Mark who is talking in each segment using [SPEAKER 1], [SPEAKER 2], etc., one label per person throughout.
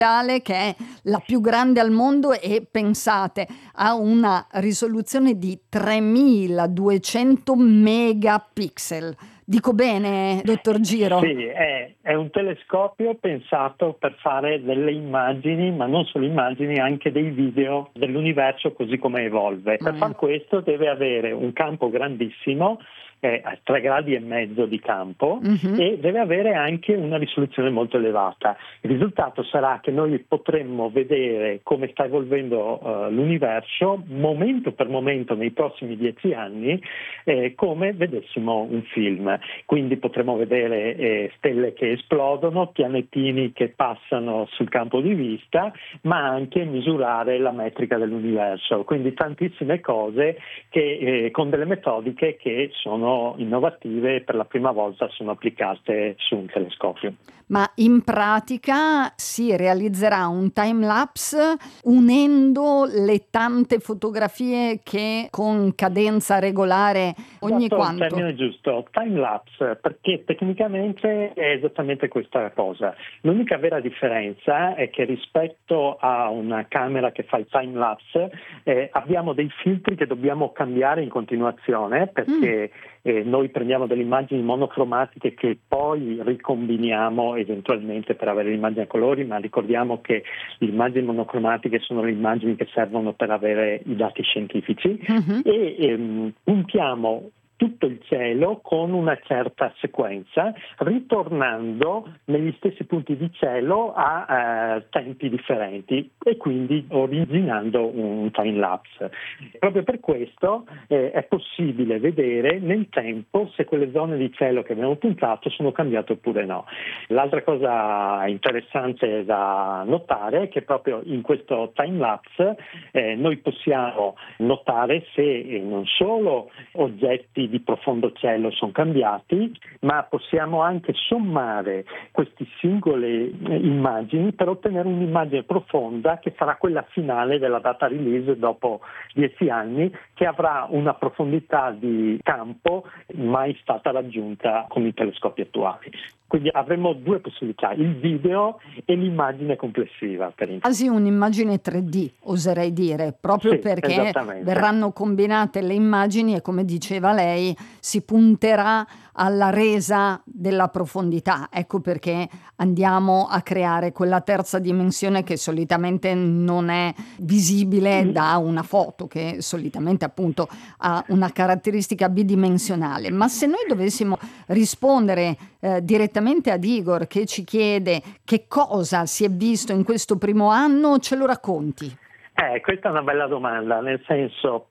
[SPEAKER 1] che è la più grande al mondo e pensate ha una risoluzione di 3200 megapixel. Dico bene, dottor Giro?
[SPEAKER 2] Sì, è un telescopio pensato per fare delle immagini, ma non solo immagini, anche dei video dell'universo così come evolve. Per far questo deve avere un campo grandissimo, a 3,5 gradi di campo, e deve avere anche una risoluzione molto elevata. Il risultato sarà che noi potremmo vedere come sta evolvendo l'universo momento per momento nei prossimi 10 anni, come vedessimo un film. Quindi potremo vedere stelle che esplodono, pianetini che passano sul campo di vista, ma anche misurare la metrica dell'universo. Quindi tantissime cose che con delle metodiche che sono innovative e per la prima volta sono applicate su un telescopio.
[SPEAKER 1] Ma in pratica si realizzerà un time lapse unendo le tante fotografie che con cadenza regolare ogni quanto?
[SPEAKER 2] Il termine giusto, time lapse, perché tecnicamente è esattamente questa cosa. L'unica vera differenza è che rispetto a una camera che fa il time lapse abbiamo dei filtri che dobbiamo cambiare in continuazione, perché noi prendiamo delle immagini monocromatiche che poi ricombiniamo eventualmente per avere l'immagine a colori, ma ricordiamo che le immagini monocromatiche sono le immagini che servono per avere i dati scientifici, e puntiamo tutto il cielo con una certa sequenza, ritornando negli stessi punti di cielo a tempi differenti e quindi originando un time lapse. Proprio per questo è possibile vedere nel tempo se quelle zone di cielo che abbiamo puntato sono cambiate oppure no. L'altra cosa interessante da notare è che proprio in questo time lapse noi possiamo notare se non solo oggetti di profondo cielo sono cambiati, ma possiamo anche sommare queste singole immagini per ottenere un'immagine profonda che sarà quella finale della data release dopo 10 anni, che avrà una profondità di campo mai stata raggiunta con i telescopi attuali. Quindi avremo due possibilità, il video e l'immagine complessiva.
[SPEAKER 1] Quasi un'immagine 3D, oserei dire, proprio perché verranno combinate le immagini e, come diceva lei, si punterà alla resa della profondità. Ecco perché andiamo a creare quella terza dimensione che solitamente non è visibile da una foto, che solitamente appunto ha una caratteristica bidimensionale. Ma se noi dovessimo rispondere direttamente ad Igor, che ci chiede che cosa si è visto in questo primo anno, ce lo racconti?
[SPEAKER 2] Questa è una bella domanda, nel senso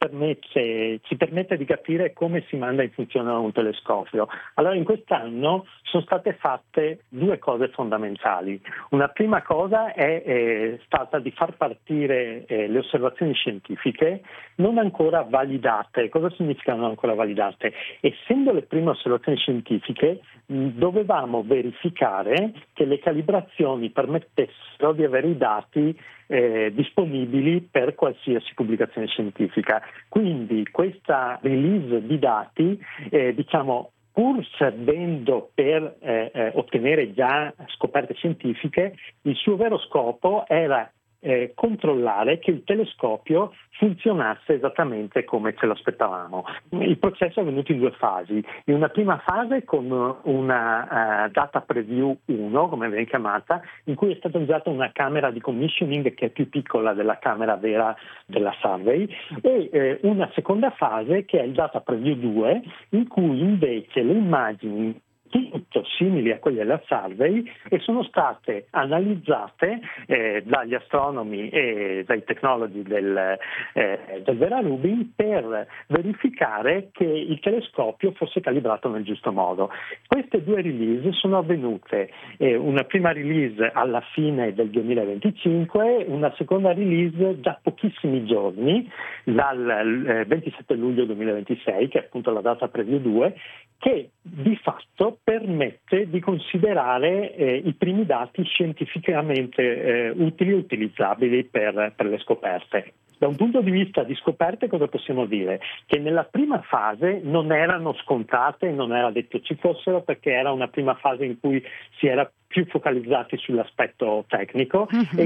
[SPEAKER 2] ci permette di capire come si manda in funzione un telescopio. Allora, in quest'anno sono state fatte due cose fondamentali. Una prima cosa è stata di far partire le osservazioni scientifiche non ancora validate. Cosa significa non ancora validate? Essendo le prime osservazioni scientifiche, dovevamo verificare che le calibrazioni permettessero di avere i dati disponibili per qualsiasi pubblicazione scientifica. Quindi questa release di dati, pur servendo per ottenere già scoperte scientifiche, il suo vero scopo era controllare che il telescopio funzionasse esattamente come ce lo aspettavamo. Il processo è avvenuto in due fasi. In una prima fase con una data preview 1, come viene chiamata, in cui è stata usata una camera di commissioning che è più piccola della camera vera della Survey, e una seconda fase che è il data preview 2, in cui invece le immagini tutto simili a quelle della Survey e sono state analizzate dagli astronomi e dai tecnologi del Vera Rubin per verificare che il telescopio fosse calibrato nel giusto modo. Queste due release sono avvenute, una prima release alla fine del 2025, una seconda release da pochissimi giorni, dal 27 luglio 2026, che è appunto la data preview 2, che di fatto permette di considerare i primi dati scientificamente utili e utilizzabili per le scoperte. Da un punto di vista di scoperte, cosa possiamo dire? Che nella prima fase non erano scontate, non era detto ci fossero, perché era una prima fase in cui si era più focalizzati sull'aspetto tecnico e